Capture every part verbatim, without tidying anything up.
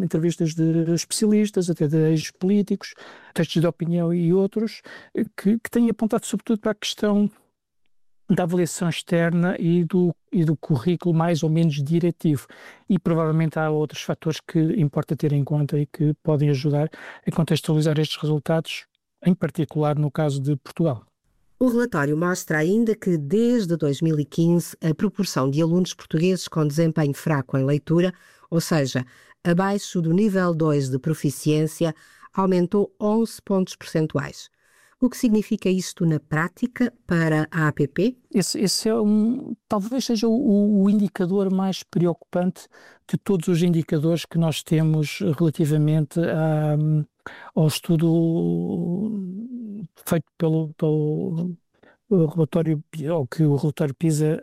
entrevistas de especialistas, até de ex-políticos, textos de opinião e outros, que, que têm apontado sobretudo para a questão da avaliação externa e do, e do currículo mais ou menos diretivo. E provavelmente há outros fatores que importa ter em conta e que podem ajudar a contextualizar estes resultados, em particular no caso de Portugal. O relatório mostra ainda que, desde dois mil e quinze, a proporção de alunos portugueses com desempenho fraco em leitura, ou seja, abaixo do nível dois de proficiência, aumentou onze pontos percentuais. O que significa isto na prática para a A P P? Esse, esse é um, talvez seja o, o indicador mais preocupante de todos os indicadores que nós temos relativamente a, ao estudo feito pelo, pelo relatório, ou que o relatório PISA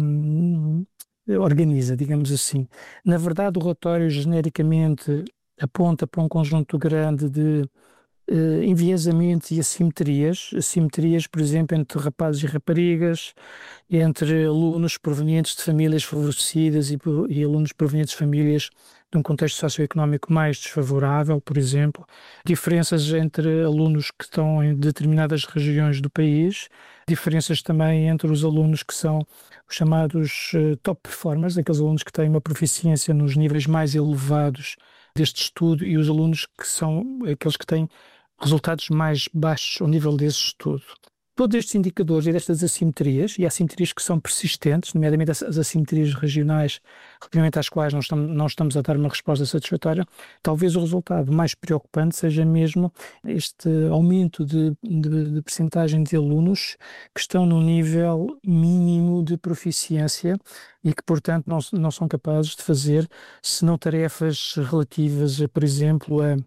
um, organiza, digamos assim. Na verdade, o relatório genericamente aponta para um conjunto grande de Uh, enviesamentos e assimetrias, assimetrias, por exemplo, entre rapazes e raparigas, entre alunos provenientes de famílias favorecidas e, e alunos provenientes de famílias de um contexto socioeconómico mais desfavorável, por exemplo, diferenças entre alunos que estão em determinadas regiões do país, diferenças também entre os alunos que são os chamados uh, top performers, aqueles alunos que têm uma proficiência nos níveis mais elevados deste estudo, e os alunos que são aqueles que têm resultados mais baixos ao nível desse estudo. Todos estes indicadores e destas assimetrias, e assimetrias que são persistentes, nomeadamente as, as assimetrias regionais, relativamente às quais não estamos, não estamos a dar uma resposta satisfatória, talvez o resultado mais preocupante seja mesmo este aumento de, de, de percentagem de alunos que estão no nível mínimo de proficiência e que, portanto, não, não são capazes de fazer, senão tarefas relativas, por exemplo, a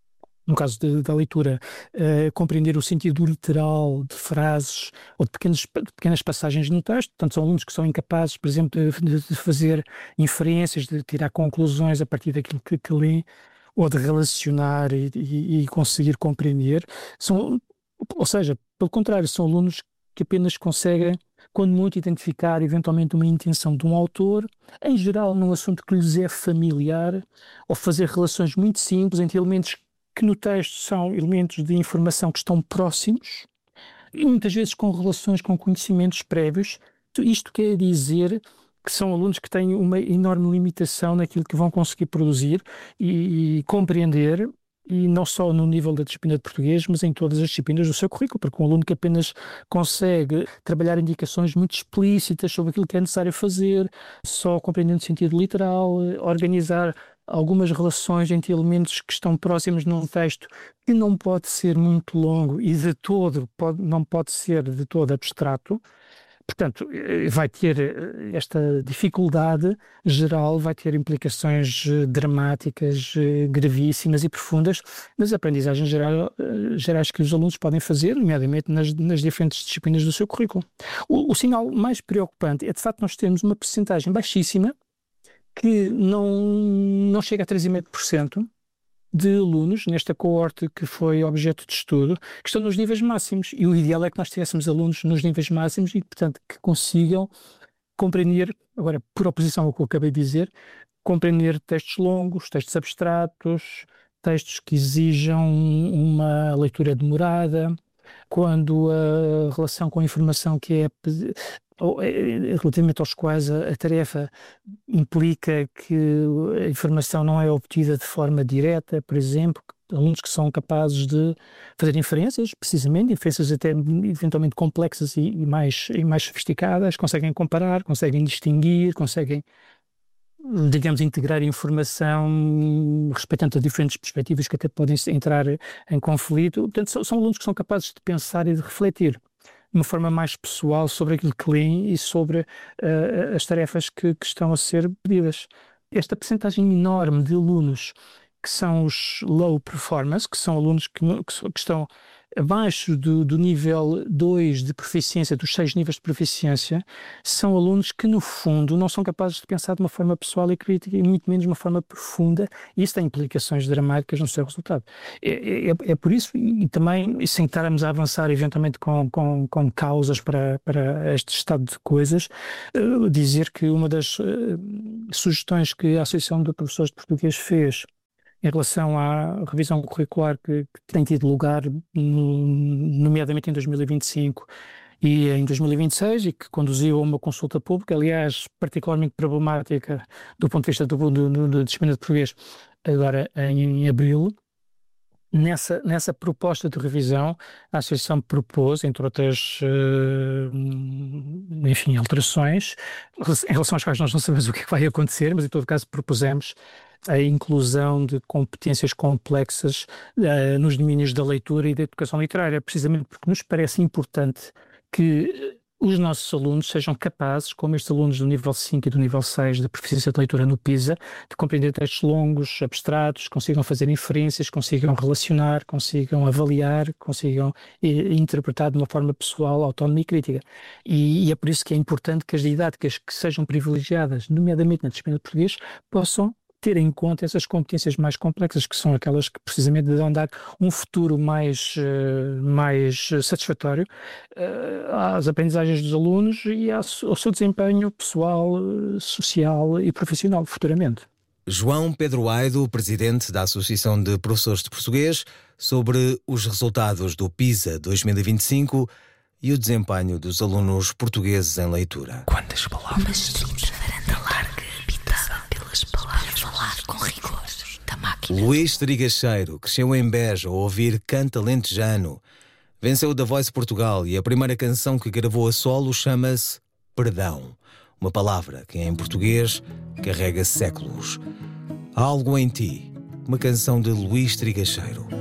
no caso de, da leitura, uh, compreender o sentido literal de frases ou de, pequenos, de pequenas passagens no texto. Portanto, são alunos que são incapazes, por exemplo, de, de fazer inferências, de tirar conclusões a partir daquilo que, que lê, ou de relacionar e, e, e conseguir compreender. São, ou seja, pelo contrário, são alunos que apenas conseguem, quando muito, identificar eventualmente uma intenção de um autor, em geral num assunto que lhes é familiar, ou fazer relações muito simples entre elementos que no texto são elementos de informação que estão próximos e muitas vezes com relações com conhecimentos prévios. Isto quer dizer que são alunos que têm uma enorme limitação naquilo que vão conseguir produzir e, e compreender, e não só no nível da disciplina de português, mas em todas as disciplinas do seu currículo, porque um aluno que apenas consegue trabalhar indicações muito explícitas sobre aquilo que é necessário fazer, só compreendendo o sentido literal, organizar algumas relações entre elementos que estão próximos num texto que não pode ser muito longo e de todo, pode, não pode ser de todo abstrato. Portanto, vai ter esta dificuldade geral, vai ter implicações dramáticas, gravíssimas e profundas nas aprendizagens geral, gerais que os alunos podem fazer, nomeadamente nas, nas diferentes disciplinas do seu currículo. O, o sinal mais preocupante é, de facto, nós termos uma percentagem baixíssima, que não, não chega a três vírgula cinco por cento de alunos nesta coorte que foi objeto de estudo, que estão nos níveis máximos. E o ideal é que nós tivéssemos alunos nos níveis máximos e, portanto, que consigam compreender, agora, por oposição ao que eu acabei de dizer, compreender textos longos, textos abstratos, textos que exijam uma leitura demorada, quando a relação com a informação que é relativamente aos quais a, a tarefa implica que a informação não é obtida de forma direta, por exemplo, alunos que são capazes de fazer inferências, precisamente, inferências até eventualmente complexas e, e, mais, e mais sofisticadas, conseguem comparar, conseguem distinguir, conseguem, digamos, integrar informação respeitando as diferentes perspectivas que até podem entrar em conflito. Portanto, são, são alunos que são capazes de pensar e de refletir de uma forma mais pessoal sobre aquilo que leem e sobre uh, as tarefas que, que estão a ser pedidas. Esta percentagem enorme de alunos que são os low performers, que são alunos que, que estão abaixo do, do nível dois de proficiência, dos seis níveis de proficiência, são alunos que, no fundo, não são capazes de pensar de uma forma pessoal e crítica, e muito menos de uma forma profunda, e isso tem implicações dramáticas no seu resultado. É, é, é por isso, e também, sem estarmos a avançar eventualmente com, com, com causas para, para este estado de coisas, uh, dizer que uma das uh, sugestões que a Associação de Professores de Português fez em relação à revisão curricular que, que tem tido lugar, no, nomeadamente em dois mil e vinte e cinco e em dois mil e vinte e seis, e que conduziu a uma consulta pública, aliás, particularmente problemática do ponto de vista do, do, do, do disciplina de português, agora em, em abril. Nessa, nessa proposta de revisão, a Associação propôs, entre outras, uh, enfim, alterações, em relação às quais nós não sabemos o que vai acontecer, mas em todo caso propusemos a inclusão de competências complexas uh, nos domínios da leitura e da educação literária, precisamente porque nos parece importante que os nossos alunos sejam capazes, como estes alunos do nível cinco e do nível seis da proficiência de leitura no PISA, de compreender textos longos, abstratos, consigam fazer inferências, consigam relacionar, consigam avaliar, consigam eh, interpretar de uma forma pessoal, autónoma e crítica. E, e é por isso que é importante que as didáticas que sejam privilegiadas, nomeadamente na disciplina de português, possam ter em conta essas competências mais complexas, que são aquelas que precisamente vão dar um futuro mais, uh, mais satisfatório uh, às aprendizagens dos alunos e ao seu desempenho pessoal, social e profissional futuramente. João Pedro Aido, presidente da Associação de Professores de Português, sobre os resultados do PISA dois mil e vinte e cinco e o desempenho dos alunos portugueses em leitura. Quantas palavras? Luís Trigacheiro cresceu em Beja ao ouvir Canta Lentejano. Venceu o The Voice Portugal e a primeira canção que gravou a solo chama-se Perdão. Uma palavra que em português carrega séculos. Há algo em ti. Uma canção de Luís Trigacheiro.